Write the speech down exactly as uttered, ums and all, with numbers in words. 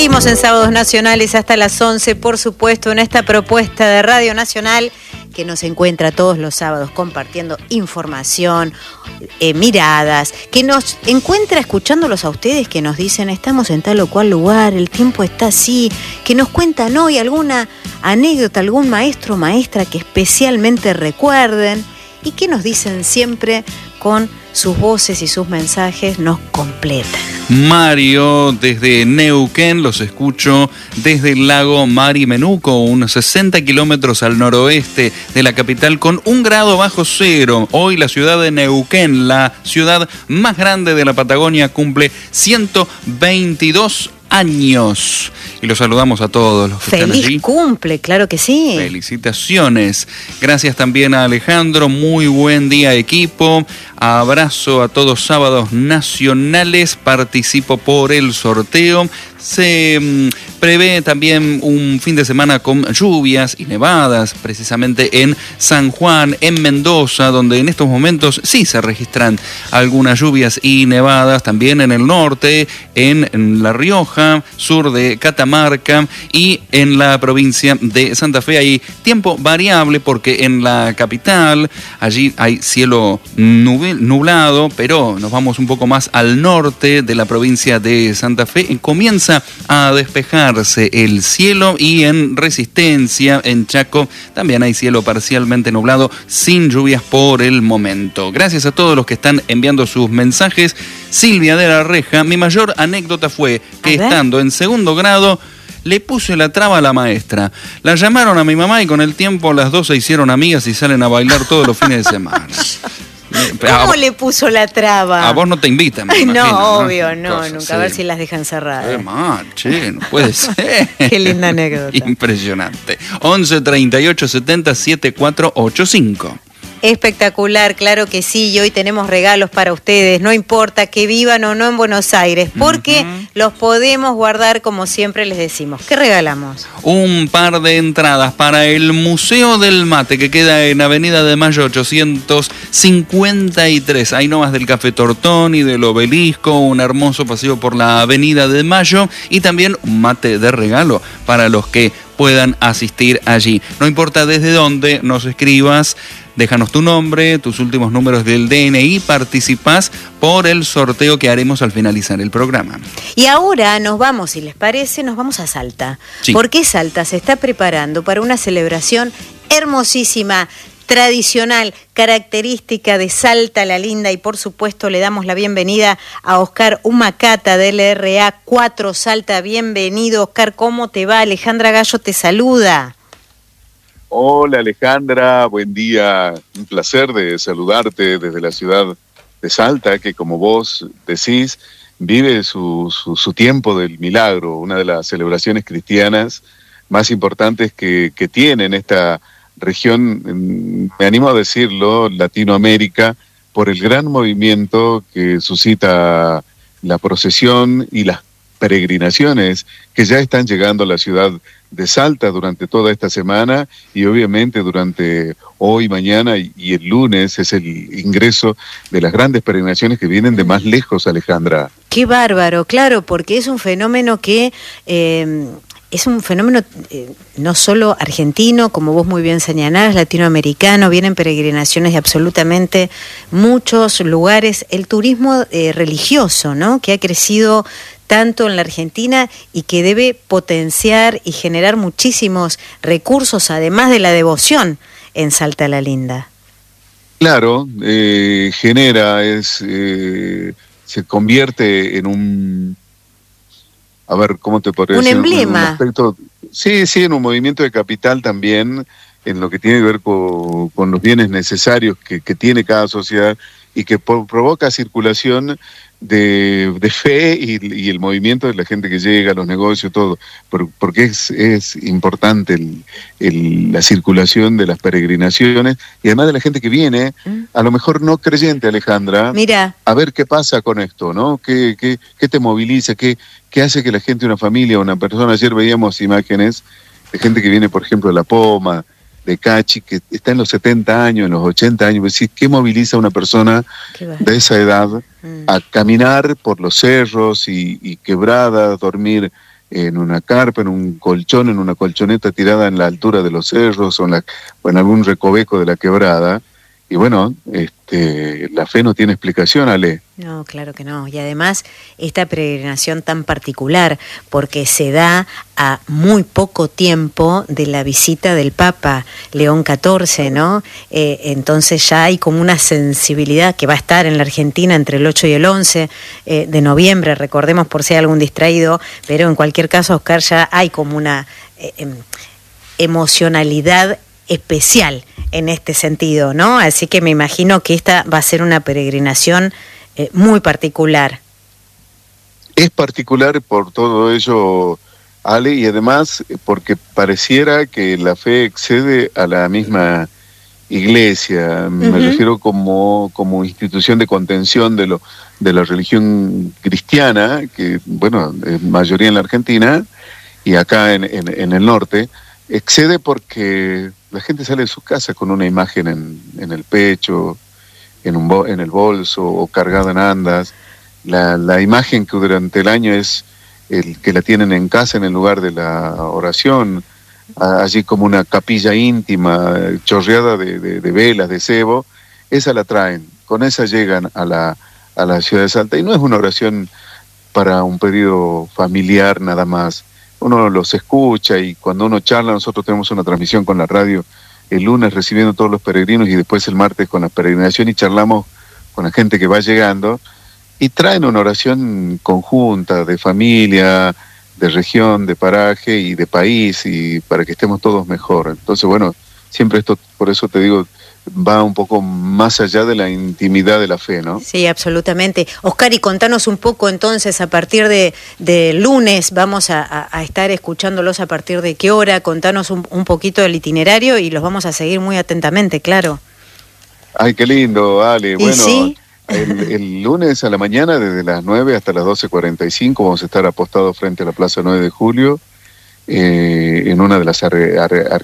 Seguimos en Sábados Nacionales hasta las once, por supuesto, en esta propuesta de Radio Nacional que nos encuentra todos los sábados compartiendo información, eh, miradas, que nos encuentra escuchándolos a ustedes que nos dicen estamos en tal o cual lugar, el tiempo está así, que nos cuentan hoy alguna anécdota, algún maestro o maestra que especialmente recuerden y que nos dicen siempre con sus voces y sus mensajes, nos completan. Mario, desde Neuquén, los escucho desde el lago Marimenuco, unos sesenta kilómetros al noroeste de la capital, con un grado bajo cero. Hoy la ciudad de Neuquén, la ciudad más grande de la Patagonia, cumple ciento veintidós años. Y los saludamos a todos los que Feliz están allí. Feliz cumple, claro que sí. Felicitaciones. Gracias también a Alejandro. Muy buen día, equipo. Abrazo a todos Sábados Nacionales. Participo por el sorteo. Se mmm, prevé también un fin de semana con lluvias y nevadas, precisamente en San Juan, en Mendoza, donde en estos momentos sí se registran algunas lluvias y nevadas, también en el norte, en, en La Rioja, sur de Catamarca y en la provincia de Santa Fe. Hay tiempo variable porque en la capital allí hay cielo nublado, pero nos vamos un poco más al norte de la provincia de Santa Fe. Comienza a despejarse el cielo y en Resistencia, en Chaco, también hay cielo parcialmente nublado, sin lluvias por el momento. Gracias a todos los que están enviando sus mensajes. Silvia de la Reja, mi mayor anécdota fue que estando en segundo grado le puse la traba a la maestra. La llamaron a mi mamá y con el tiempo las dos se hicieron amigas y salen a bailar todos los fines de semana. ¿Cómo a, le puso la traba? A vos no te invitan, me imagino, No, obvio, no, Cosas, nunca. sí. A ver si las dejan cerradas. Qué mal, che, no puede ser. Qué linda anécdota. Impresionante. once treinta y ocho setenta setenta y cuatro ochenta y cinco. Espectacular, claro que sí, y hoy tenemos regalos para ustedes, no importa que vivan o no en Buenos Aires, porque uh-huh. los podemos guardar como siempre les decimos. ¿Qué regalamos? Un par de entradas para el Museo del Mate, que queda en Avenida de Mayo ochocientos cincuenta y tres, ahí nomás del Café Tortón y del Obelisco, un hermoso paseo por la Avenida de Mayo y también un mate de regalo para los que puedan asistir allí. No importa desde dónde nos escribas, déjanos tu nombre, tus últimos números del D N I, participás por el sorteo que haremos al finalizar el programa. Y ahora nos vamos, si les parece, nos vamos a Salta. Sí. Porque Salta se está preparando para una celebración hermosísima, tradicional, característica de Salta la Linda, y por supuesto le damos la bienvenida a Oscar Humacata de L R A cuatro Salta. Bienvenido, Oscar, ¿cómo te va? Alejandra Gallo te saluda. Hola Alejandra, buen día, un placer de saludarte desde la ciudad de Salta, que como vos decís, vive su, su, su tiempo del milagro, una de las celebraciones cristianas más importantes que, que tiene en esta región, me animo a decirlo, Latinoamérica, por el gran movimiento que suscita la procesión y las peregrinaciones que ya están llegando a la ciudad de Salta durante toda esta semana y obviamente durante hoy, mañana y, y el lunes es el ingreso de las grandes peregrinaciones que vienen de más lejos, Alejandra. Qué bárbaro, claro, porque es un fenómeno que... Eh... Es un fenómeno eh, no solo argentino, como vos muy bien señalás, latinoamericano, vienen peregrinaciones de absolutamente muchos lugares. El turismo eh, religioso, ¿no?, que ha crecido tanto en la Argentina y que debe potenciar y generar muchísimos recursos, además de la devoción en Salta la Linda. Claro, eh, genera, es, eh, se convierte en un... A ver, ¿cómo te podría un decir? Emblema. Un aspecto, sí, sí, en un movimiento de capital también, en lo que tiene que ver con, con los bienes necesarios que, que tiene cada sociedad y que por, provoca circulación de, de fe y, y el movimiento de la gente que llega, los negocios, todo, por, porque es, es importante el, el, la circulación de las peregrinaciones y además de la gente que viene, a lo mejor no creyente, Alejandra, Mira. a ver qué pasa con esto, ¿no? ¿Qué, qué, qué te moviliza? ¿Qué, qué hace que la gente, una familia, una persona? Ayer veíamos imágenes de gente que viene, por ejemplo, de La Poma, de Cachi, que está en los setenta años, en los ochenta años. Es decir, ¿qué moviliza a una persona de esa edad mm. a caminar por los cerros y, y quebradas, dormir en una carpa, en un colchón, en una colchoneta tirada en la altura de los cerros o en, la, o en algún recoveco de la quebrada. Y bueno, este, la fe no tiene explicación, Ale. No, claro que no. Y además, esta peregrinación tan particular, porque se da a muy poco tiempo de la visita del Papa León catorce, ¿no? Eh, entonces ya hay como una sensibilidad que va a estar en la Argentina entre el ocho y el once eh, de noviembre, recordemos por si hay algún distraído, pero en cualquier caso, Oscar, ya hay como una eh, em, emocionalidad especial en este sentido, ¿no? Así que me imagino que esta va a ser una peregrinación eh, muy particular. Es particular por todo ello, Ale, y además porque pareciera que la fe excede a la misma iglesia, me uh-huh. refiero como, como institución de contención de, lo, de la religión cristiana, que, bueno, es mayoría en la Argentina y acá en, en, en el norte, excede porque la gente sale de su casa con una imagen en, en el pecho, en, un bo, en el bolso o cargada en andas. La, la imagen que durante el año es el que la tienen en casa en el lugar de la oración, allí como una capilla íntima, chorreada de, de, de velas, de cebo, esa la traen, con esa llegan a la, a la ciudad de Salta. Y no es una oración para un pedido familiar nada más. Uno los escucha y cuando uno charla, nosotros tenemos una transmisión con la radio el lunes recibiendo a todos los peregrinos y después el martes con la peregrinación y charlamos con la gente que va llegando y traen una oración conjunta de familia, de región, de paraje y de país y para que estemos todos mejor. Entonces, bueno, siempre esto, por eso te digo, va un poco más allá de la intimidad de la fe, ¿no? Sí, absolutamente. Oscar, y contanos un poco entonces, a partir de, de lunes, vamos a, a, a estar escuchándolos a partir de qué hora, contanos un, un poquito del itinerario y los vamos a seguir muy atentamente, claro. Ay, qué lindo, Ale. Bueno, sí? el, el lunes a la mañana, desde las nueve hasta las doce cuarenta y cinco, vamos a estar apostados frente a la Plaza nueve de Julio, eh, en una de las ar- ar-